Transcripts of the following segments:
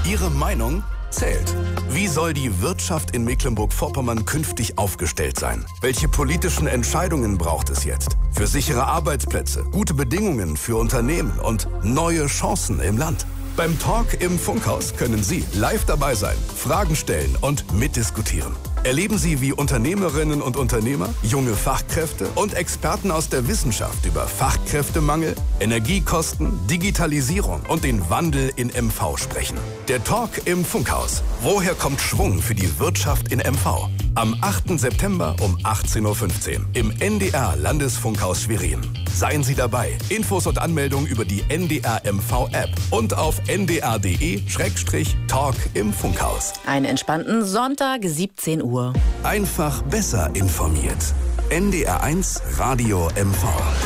Ihre Meinung zählt. Wie soll die Wirtschaft in Mecklenburg-Vorpommern künftig aufgestellt sein? Welche politischen Entscheidungen braucht es jetzt? Für sichere Arbeitsplätze, gute Bedingungen für Unternehmen und neue Chancen im Land. Beim Talk im Funkhaus können Sie live dabei sein, Fragen stellen und mitdiskutieren. Erleben Sie, wie Unternehmerinnen und Unternehmer, junge Fachkräfte und Experten aus der Wissenschaft über Fachkräftemangel, Energiekosten, Digitalisierung und den Wandel in MV sprechen. Der Talk im Funkhaus. Woher kommt Schwung für die Wirtschaft in MV? Am 8. September um 18.15 Uhr im NDR Landesfunkhaus Schwerin. Seien Sie dabei. Infos und Anmeldung über die NDR MV App und auf ndr.de/Talk im Funkhaus. Einen entspannten Sonntag, 17 Uhr. Einfach besser informiert. NDR 1 Radio MV.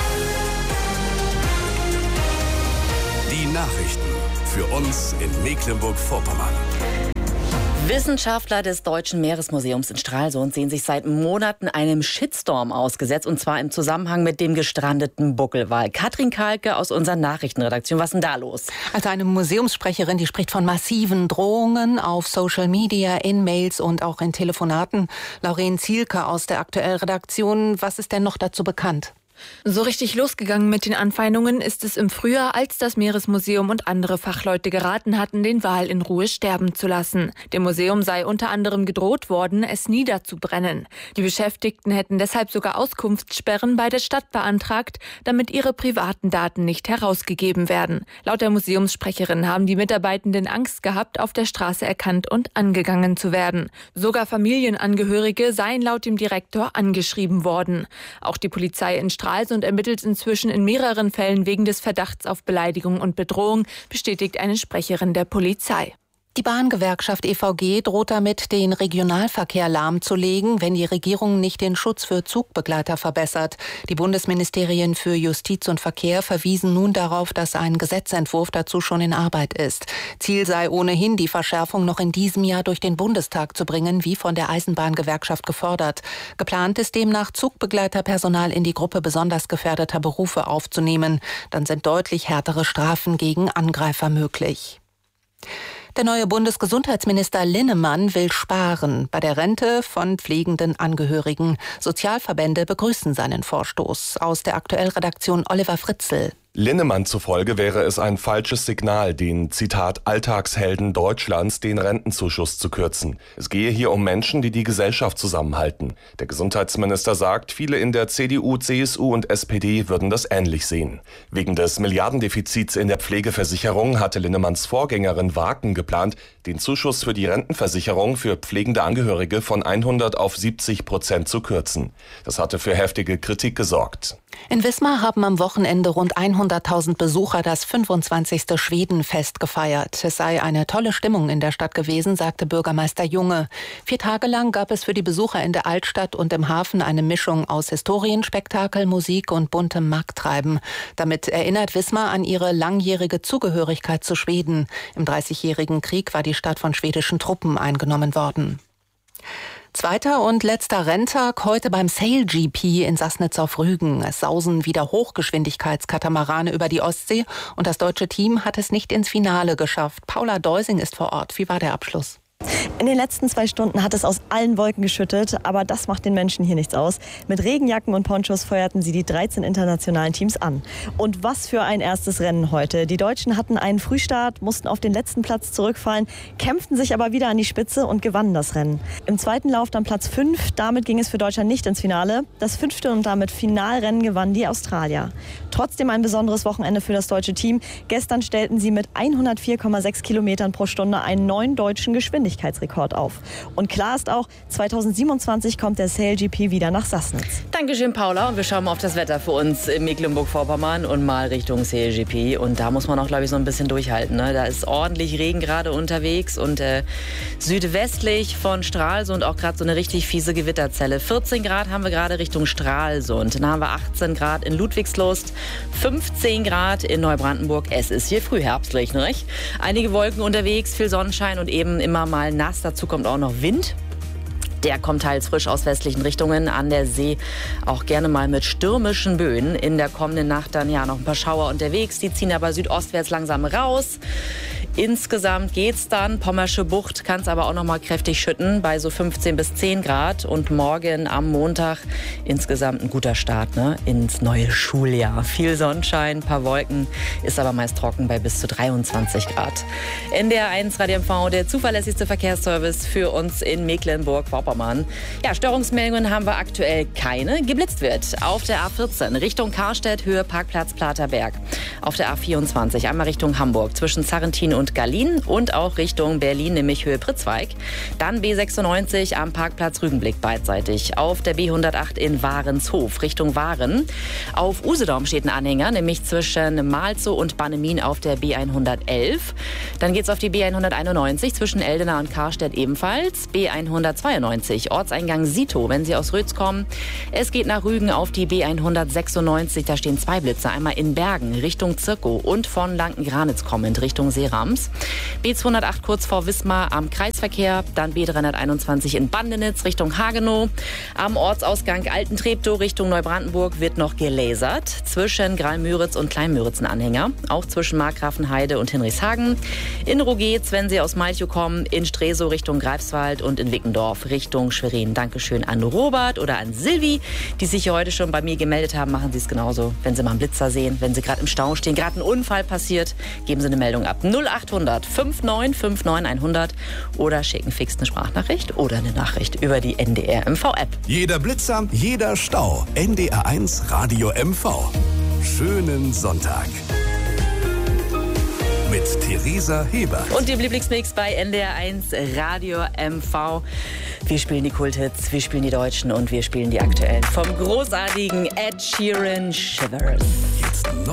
Die Nachrichten für uns in Mecklenburg-Vorpommern. Wissenschaftler des Deutschen Meeresmuseums in Stralsund sehen sich seit Monaten einem Shitstorm ausgesetzt, und zwar im Zusammenhang mit dem gestrandeten Buckelwal. Katrin Kalke aus unserer Nachrichtenredaktion, was ist denn da los? Also eine Museumssprecherin, die spricht von massiven Drohungen auf Social Media, in Mails und auch in Telefonaten. Lauren Zielke aus der Aktuell-Redaktion, was ist denn noch dazu bekannt? So richtig losgegangen mit den Anfeindungen ist es im Frühjahr, als das Meeresmuseum und andere Fachleute geraten hatten, den Wal in Ruhe sterben zu lassen. Dem Museum sei unter anderem gedroht worden, es niederzubrennen. Die Beschäftigten hätten deshalb sogar Auskunftssperren bei der Stadt beantragt, damit ihre privaten Daten nicht herausgegeben werden. Laut der Museumssprecherin haben die Mitarbeitenden Angst gehabt, auf der Straße erkannt und angegangen zu werden. Sogar Familienangehörige seien laut dem Direktor angeschrieben worden. Auch die Polizei in Stralsund ermittelt inzwischen in mehreren Fällen wegen des Verdachts auf Beleidigung und Bedrohung, bestätigt eine Sprecherin der Polizei. Die Bahngewerkschaft EVG droht damit, den Regionalverkehr lahmzulegen, wenn die Regierung nicht den Schutz für Zugbegleiter verbessert. Die Bundesministerien für Justiz und Verkehr verwiesen nun darauf, dass ein Gesetzentwurf dazu schon in Arbeit ist. Ziel sei ohnehin, die Verschärfung noch in diesem Jahr durch den Bundestag zu bringen, wie von der Eisenbahngewerkschaft gefordert. Geplant ist demnach, Zugbegleiterpersonal in die Gruppe besonders gefährdeter Berufe aufzunehmen. Dann sind deutlich härtere Strafen gegen Angreifer möglich. Der neue Bundesgesundheitsminister Linnemann will sparen bei der Rente von pflegenden Angehörigen. Sozialverbände begrüßen seinen Vorstoß. Aus der Aktuell-Redaktion Oliver Fritzl. Linnemann zufolge wäre es ein falsches Signal, den, Zitat, Alltagshelden Deutschlands den Rentenzuschuss zu kürzen. Es gehe hier um Menschen, die die Gesellschaft zusammenhalten. Der Gesundheitsminister sagt, viele in der CDU, CSU und SPD würden das ähnlich sehen. Wegen des Milliardendefizits in der Pflegeversicherung hatte Linnemanns Vorgängerin Waken geplant, den Zuschuss für die Rentenversicherung für pflegende Angehörige von 100 auf 70% zu kürzen. Das hatte für heftige Kritik gesorgt. In Wismar haben am Wochenende rund 100.000 Besucher das 25. Schwedenfest gefeiert. Es sei eine tolle Stimmung in der Stadt gewesen, sagte Bürgermeister Junge. 4 Tage lang gab es für die Besucher in der Altstadt und im Hafen eine Mischung aus Historienspektakel, Musik und buntem Markttreiben. Damit erinnert Wismar an ihre langjährige Zugehörigkeit zu Schweden. Im Dreißigjährigen Krieg war die Stadt von schwedischen Truppen eingenommen worden. Zweiter und letzter Renntag heute beim Sail GP in Sassnitz auf Rügen. Es sausen wieder Hochgeschwindigkeitskatamarane über die Ostsee und das deutsche Team hat es nicht ins Finale geschafft. Paula Deusing ist vor Ort. Wie war der Abschluss? In den letzten 2 Stunden hat es aus allen Wolken geschüttet, aber das macht den Menschen hier nichts aus. Mit Regenjacken und Ponchos feuerten sie die 13 internationalen Teams an. Und was für ein erstes Rennen heute. Die Deutschen hatten einen Frühstart, mussten auf den letzten Platz zurückfallen, kämpften sich aber wieder an die Spitze und gewannen das Rennen. Im zweiten Lauf dann Platz 5, damit ging es für Deutschland nicht ins Finale. Das 5. und damit Finalrennen gewannen die Australier. Trotzdem ein besonderes Wochenende für das deutsche Team. Gestern stellten sie mit 104,6 Kilometern pro Stunde einen neuen deutschen Geschwindigkeitsrekord auf. Und klar ist auch, 2027 kommt der Sail GP wieder nach Sassnitz. Dankeschön, Paula. Und wir schauen mal auf das Wetter für uns in Mecklenburg-Vorpommern und mal Richtung Sail GP. Und da muss man auch, glaube ich, so ein bisschen durchhalten. Ne? Da ist ordentlich Regen gerade unterwegs und südwestlich von Stralsund auch gerade so eine richtig fiese Gewitterzelle. 14 Grad haben wir gerade Richtung Stralsund. Dann haben wir 18 Grad in Ludwigslust, 15 Grad in Neubrandenburg. Es ist hier frühherbstlich, nicht? Einige Wolken unterwegs, viel Sonnenschein und eben immer mal nass. Dazu kommt auch noch Wind. Der kommt teils frisch aus westlichen Richtungen, an der See auch gerne mal mit stürmischen Böen. In der kommenden Nacht dann ja noch ein paar Schauer unterwegs, die ziehen aber südostwärts langsam raus. Insgesamt geht's dann. Pommersche Bucht kann es aber auch noch mal kräftig schütten bei so 15 bis 10 Grad. Und morgen am Montag insgesamt ein guter Start ins neue Schuljahr. Viel Sonnenschein, ein paar Wolken, ist aber meist trocken bei bis zu 23 Grad. NDR 1 Radio MV, der zuverlässigste Verkehrsservice für uns in Mecklenburg-Vorpommern. Ja, Störungsmeldungen haben wir aktuell keine. Geblitzt wird auf der A14 Richtung Karstedt, Höhe Parkplatz Platerberg. Auf der A24 einmal Richtung Hamburg zwischen Sarrentin und Gallien und auch Richtung Berlin, nämlich Höhe Pritzweig. Dann B96 am Parkplatz Rügenblick beidseitig. Auf der B108 in Warenshof Richtung Waren. Auf Usedom steht ein Anhänger, nämlich zwischen Malzow und Bannemin auf der B111. Dann geht's auf die B191 zwischen Eldena und Karstedt ebenfalls. B192 Ortseingang Sito, wenn Sie aus Rötz kommen. Es geht nach Rügen auf die B196. Da stehen 2 Blitze. Einmal in Bergen Richtung Zirkow und von Lanken-Granitz kommend Richtung Serams. B208 kurz vor Wismar am Kreisverkehr. Dann B321 in Bandenitz Richtung Hagenow. Am Ortsausgang Altentreptow Richtung Neubrandenburg wird noch gelasert. Zwischen Graal-Müritz und Klein-Müritz ein Anhänger. Auch zwischen Markgrafenheide und Hinrichshagen. In Rogetz, wenn Sie aus Malchow kommen. In Stresow Richtung Greifswald und in Wickendorf Richtung Schwerin. Dankeschön an Robert oder an Silvi, die sich hier heute schon bei mir gemeldet haben. Machen Sie es genauso. Wenn Sie mal einen Blitzer sehen, wenn Sie gerade im Stau stehen, gerade ein Unfall passiert, geben Sie eine Meldung ab. 0800 5959 100 oder schicken fix eine Sprachnachricht oder eine Nachricht über die NDR MV App. Jeder Blitzer, jeder Stau. NDR 1 Radio MV. Schönen Sonntag. Mit Theresa Hebert. Und dem Lieblingsmix bei NDR 1 Radio MV. Wir spielen die Kulthits, wir spielen die Deutschen und wir spielen die aktuellen. Vom großartigen Ed Sheeran Shivers. Jetzt noch